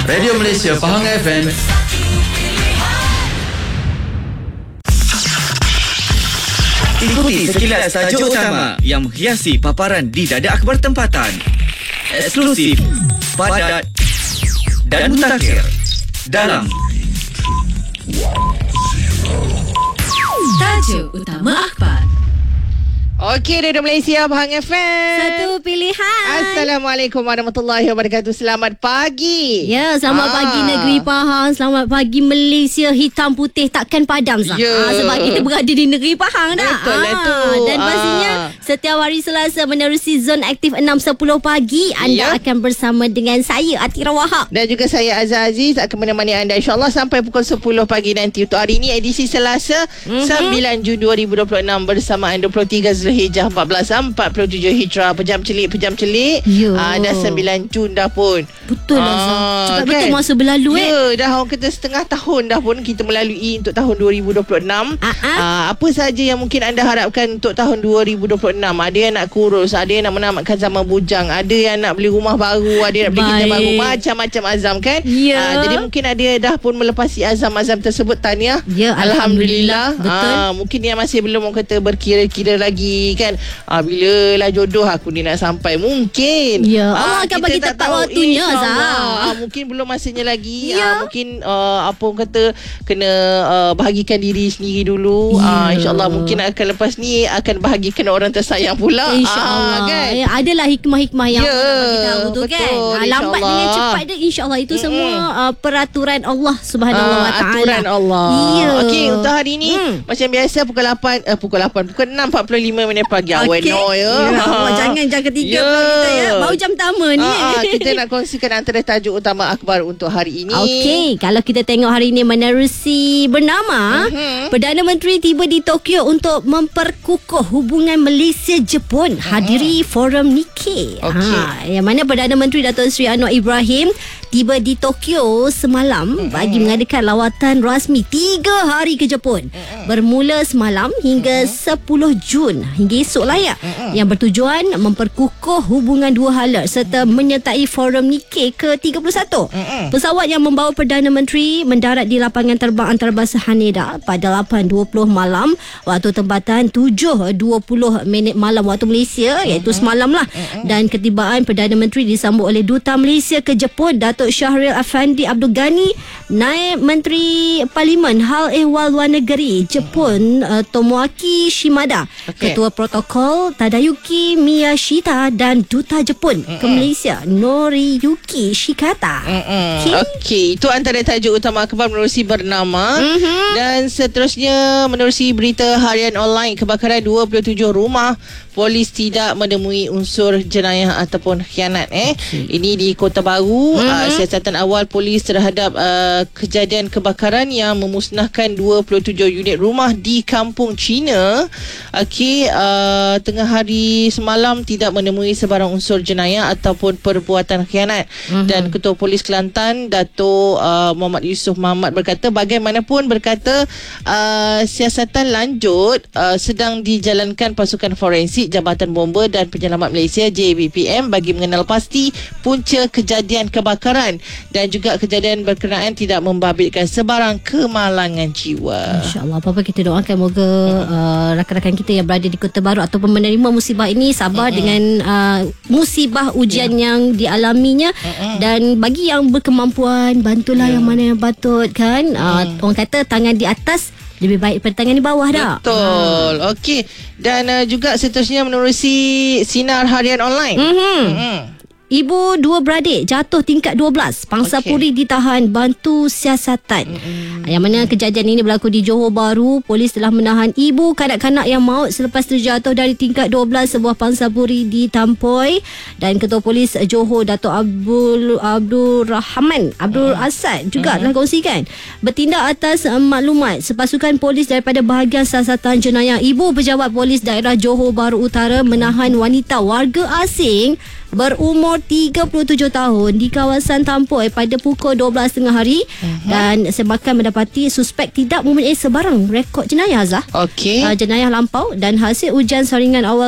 Radio Malaysia Pahang FM. Ikuti sekilas tajuk utama yang menghiasi paparan di dada akhbar tempatan. Eksklusif, padat dan mutakhir dalam tajuk utama akhbar. Okey, Radio Malaysia Pahang FM. Satu pilihan. Assalamualaikum warahmatullahi wabarakatuh. Selamat pagi. Ya, selamat pagi negeri Pahang. Selamat pagi Malaysia. Hitam putih takkan padam sah. Sebab kita berada di negeri Pahang dah. Betul. Dan pastinya setiap hari Selasa menerusi zon aktif 6.10 pagi anda akan bersama dengan saya Atira Wahab. Dan juga saya Azhar Aziz akan menemani anda insyaAllah sampai pukul 10 pagi nanti. Untuk hari ini edisi Selasa 9 Jun 2026 bersamaan 23 Zulhijjah 1447 Hijrah. Pejam celik dah 9 Jun dah pun. Betul lah cepat betul masa berlalu dah orang kata setengah tahun dah pun kita melalui untuk tahun 2026. Apa sahaja yang mungkin anda harapkan untuk tahun 2026? Ada yang nak kurus, ada yang nak menamatkan zaman bujang, ada yang nak beli rumah baru, ada yang nak beli kereta baru, macam-macam azam kan. Jadi mungkin ada dah pun melepasi azam-azam tersebut. Tahniah. Alhamdulillah. Betul. Mungkin yang masih belum orang kata berkira-kira lagi kan, bila lah jodoh aku ni nak sampai, mungkin Allah akan bagi tepat waktunya Zah. Mungkin belum masanya lagi. Mungkin apa orang kata kena bahagikan diri sendiri dulu. InsyaAllah mungkin akan lepas ni akan bahagikan orang tersayang pula, InsyaAllah kan? Adalah hikmah-hikmah yang bagi tahu tu kan. Lambat dengan cepat dia InsyaAllah itu semua peraturan Allah Subhanahu Wa Taala. Aturan Allah. Okey, untuk hari ni macam biasa pukul 6.45 minit pagi. Jangan ketiga kita ya. Baru jam pertama ni. Kita nak kongsikan antara tajuk utama akhbar untuk hari ini. Okey, kalau kita tengok hari ini menerusi bernama Perdana Menteri tiba di Tokyo untuk memperkukuh hubungan Malaysia-Jepun, hadiri forum Nikkei. Yang mana Perdana Menteri Datuk Seri Anwar Ibrahim tiba di Tokyo semalam bagi mengadakan lawatan rasmi 3 hari ke Jepun. Bermula semalam hingga 10 Jun hingga esok lah ya. Yang bertujuan memperkukuh hubungan dua hala serta menyertai forum Nikkei ke-31. Pesawat yang membawa Perdana Menteri mendarat di lapangan terbang antarabangsa Haneda pada 8.20 malam waktu tempatan 7.20 malam waktu Malaysia, iaitu semalam lah. Dan ketibaan Perdana Menteri disambut oleh Duta Malaysia ke Jepun Datuk Syahril Afandi Abdul Ghani, Naib Menteri Parlimen Hal Ehwal Luar Negeri Jepun Tomoaki Shimada, Ketua Protokol Tadayuki Miyashita dan Duta Jepun ke Malaysia Noriyuki Shikata. Okey, itu antara tajuk utama akhbar menerusi bernama. Dan seterusnya menerusi berita harian online, kebakaran 27 rumah, polis tidak menemui unsur jenayah ataupun khianat. Ini di Kota Baru. Siasatan awal polis terhadap kejadian kebakaran yang memusnahkan 27 unit rumah di Kampung Cina. Tengah hari semalam tidak menemui sebarang unsur jenayah ataupun perbuatan khianat. Dan Ketua Polis Kelantan Dato' Muhammad Yusof Muhammad berkata, bagaimanapun berkata siasatan lanjut sedang dijalankan pasukan forensik Jabatan Bomba dan Penyelamat Malaysia JBPM bagi mengenal pasti punca kejadian kebakaran dan juga kejadian berkenaan tidak membabitkan sebarang kemalangan jiwa. InsyaAllah, apa-apa kita doakan moga rakan-rakan kita yang berada di Kota Baru ataupun menerima musibah ini sabar dengan musibah ujian yang dialaminya. Dan bagi yang berkemampuan, bantulah yang mana yang patut kan. Orang kata tangan di atas lebih baik daripada tangan di bawah dah. Betul. Okey. Dan juga seterusnya menerusi sinar harian online. Ibu dua beradik jatuh tingkat 12. Pangsa Puri ditahan bantu siasatan. Yang mana kejadian ini berlaku di Johor Bahru. Polis telah menahan ibu kanak-kanak yang maut selepas terjatuh dari tingkat 12 sebuah Pangsa Puri di Tampoi. Dan Ketua Polis Johor Dato' Abdul Asad juga telah kongsikan bertindak atas maklumat sepasukan polis daripada bahagian siasatan jenayah. Ibu pejabat polis daerah Johor Bahru Utara menahan wanita warga asing berumur 37 tahun di kawasan Tampoi pada pukul 12.30 hari dan sebabkan mendapati suspek tidak mempunyai sebarang rekod jenayah, Zah. Okey. Jenayah lampau dan hasil ujian saringan awal